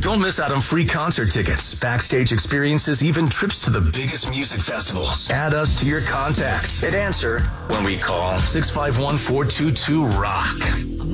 Don't miss out on free concert tickets, backstage experiences, even trips to the biggest music festivals. Add us to your contacts and answer when we call 651-422-ROCK.